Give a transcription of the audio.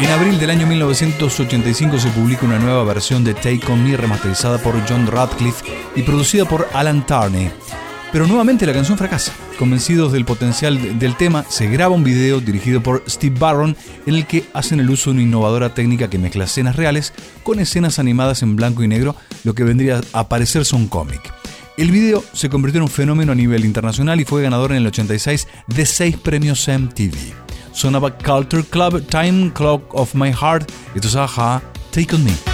En abril del año 1985 se publica una nueva versión de Take On Me remasterizada por John Radcliffe y producida por Alan Tarney. Pero nuevamente la canción fracasa. Convencidos del potencial del tema, se graba un video dirigido por Steve Barron en el que hacen el uso de una innovadora técnica que mezcla escenas reales con escenas animadas en blanco y negro, lo que vendría a parecerse un cómic. El video se convirtió en un fenómeno a nivel internacional y fue ganador en el 86 de 6 premios MTV. Sonaba Culture Club, Time Clock of My Heart. Esto es Aja, Take On Me.